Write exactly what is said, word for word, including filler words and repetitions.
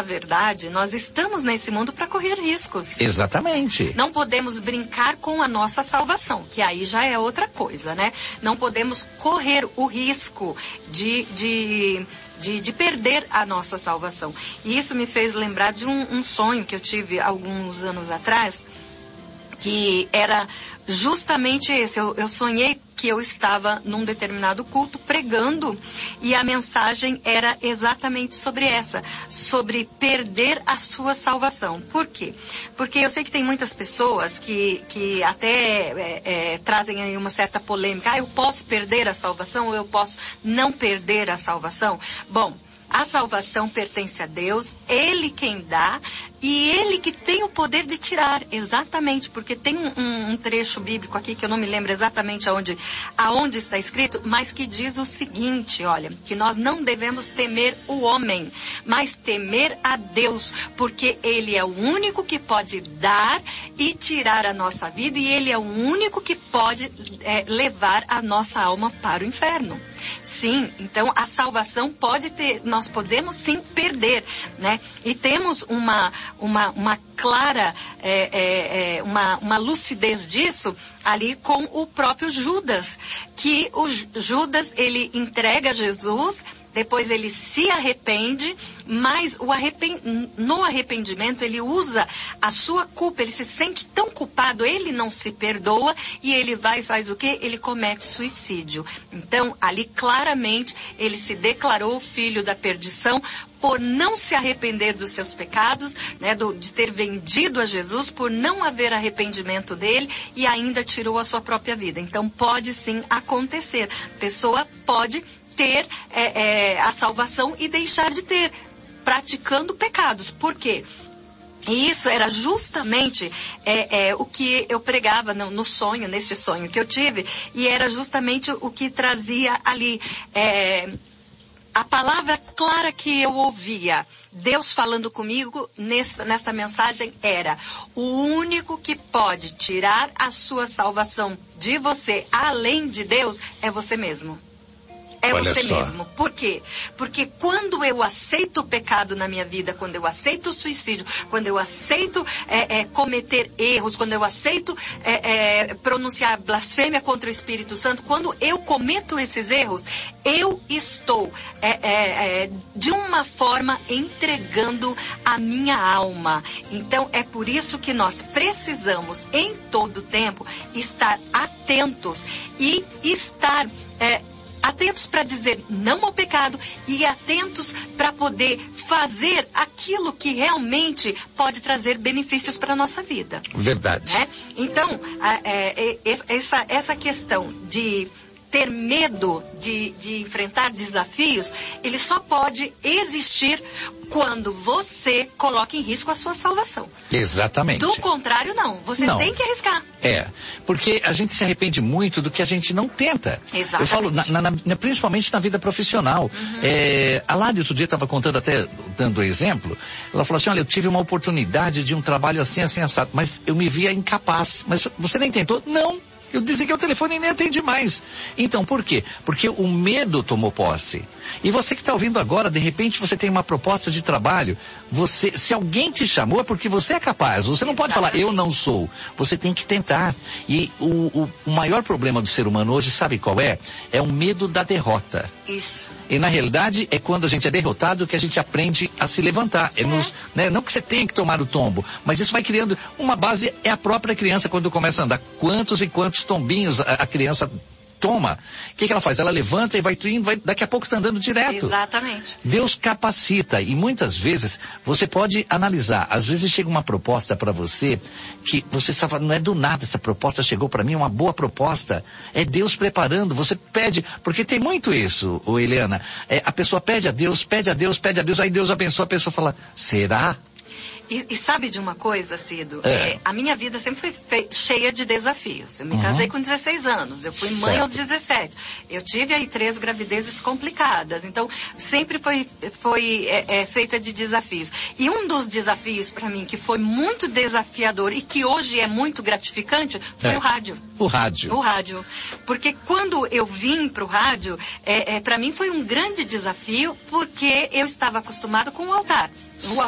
na verdade, nós estamos nesse mundo para correr riscos. Exatamente. Não podemos brincar com a nossa salvação, que aí já é outra coisa, né? Não podemos correr o risco de... de De, de perder a nossa salvação. E isso me fez lembrar de um, um sonho que eu tive alguns anos atrás, que era justamente esse. Eu, eu sonhei que eu estava num determinado culto pregando e a mensagem era exatamente sobre essa, sobre perder a sua salvação. Por quê? Porque eu sei que tem muitas pessoas que, que até é, é, trazem aí uma certa polêmica. Ah, eu posso perder a salvação ou eu posso não perder a salvação? Bom, a salvação pertence a Deus, Ele quem dá e Ele que tem o poder de tirar, exatamente, porque tem um, um trecho bíblico aqui que eu não me lembro exatamente aonde, aonde está escrito, mas que diz o seguinte, olha, que nós não devemos temer o homem, mas temer a Deus, porque Ele é o único que pode dar e tirar a nossa vida e Ele é o único que pode é, levar a nossa alma para o inferno. Sim, então a salvação pode ter, nós podemos sim perder, né? E temos uma, uma, uma clara, é, é, é, uma, uma lucidez disso ali com o próprio Judas, que o Judas, ele entrega Jesus, depois ele se arrepende, mas o arrepen... no arrependimento ele usa a sua culpa, ele se sente tão culpado, ele não se perdoa e ele vai e faz o quê? Ele comete suicídio. Então, ali claramente ele se declarou filho da perdição por não se arrepender dos seus pecados, né, do, de ter vendido a Jesus, por não haver arrependimento dele e ainda tirou a sua própria vida. Então, pode sim acontecer. A pessoa pode ter é, é, a salvação e deixar de ter, praticando pecados. Por quê? E isso era justamente é, é, o que eu pregava no, no sonho, nesse sonho que eu tive, e era justamente o que trazia ali, é, a palavra clara que eu ouvia, Deus falando comigo nesta, nesta mensagem era: o único que pode tirar a sua salvação de você, além de Deus, é você mesmo. É Olha você só. mesmo. Por quê? Porque quando eu aceito o pecado na minha vida, quando eu aceito o suicídio, quando eu aceito é, é, cometer erros, quando eu aceito é, é, pronunciar blasfêmia contra o Espírito Santo, quando eu cometo esses erros, eu estou é, é, é, de uma forma entregando a minha alma. Então é por isso que nós precisamos em todo tempo estar atentos e estar é, atentos para dizer não ao pecado e atentos para poder fazer aquilo que realmente pode trazer benefícios para a nossa vida. Verdade. Né? Então, a, é, essa, essa questão de ter medo de, de enfrentar desafios, ele só pode existir quando você coloca em risco a sua salvação. Exatamente. Do contrário, não. Você não. tem que arriscar. É, porque a gente se arrepende muito do que a gente não tenta. Exatamente. Eu falo, na, na, na, principalmente na vida profissional. Uhum. É, a Lari outro dia estava contando, até dando exemplo, ela falou assim, olha, eu tive uma oportunidade de um trabalho assim, assim, assado, mas eu me via incapaz. Mas você nem tentou? Não. Eu desliguei o telefone e nem atendi mais. Então, por quê? Porque o medo tomou posse. E você que está ouvindo agora, de repente você tem uma proposta de trabalho, você, se alguém te chamou é porque você é capaz. Você não pode falar, eu não sou. Você tem que tentar. E o, o, o maior problema do ser humano hoje, sabe qual é? É o medo da derrota. Isso. E na realidade é quando a gente é derrotado que a gente aprende a se levantar. É. É nos, né, não que você tenha que tomar o tombo, mas isso vai criando uma base, é a própria criança quando começa a andar. Quantos e quantos tombinhos a, a criança toma? O que, que ela faz? Ela levanta e vai indo, vai, daqui a pouco está andando direto. Exatamente. Deus capacita e muitas vezes você pode analisar. Às vezes chega uma proposta para você que você sabe, não é do nada, essa proposta chegou para mim, é uma boa proposta. É Deus preparando, você pede, porque tem muito isso, ô Eliana. É, a pessoa pede a Deus, pede a Deus, pede a Deus, aí Deus abençoa, a pessoa fala, será? E, e sabe de uma coisa, Cido? É. É, a minha vida sempre foi cheia de desafios. Eu me uhum. casei com dezesseis anos, eu fui mãe certo. aos dezessete. Eu tive aí três gravidezes complicadas. Então, sempre foi, foi é, é, feita de desafios. E um dos desafios para mim que foi muito desafiador e que hoje é muito gratificante foi é. o rádio. O rádio. O rádio. Porque quando eu vim para o rádio, é, é, para mim foi um grande desafio porque eu estava acostumado com o altar. O certo.